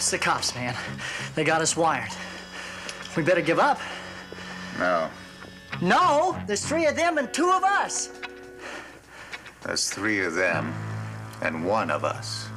It's the cops, man. They got us wired. We better give up. No. No, there's 3 of them and 2 of us. There's 3 of them and 1 of us.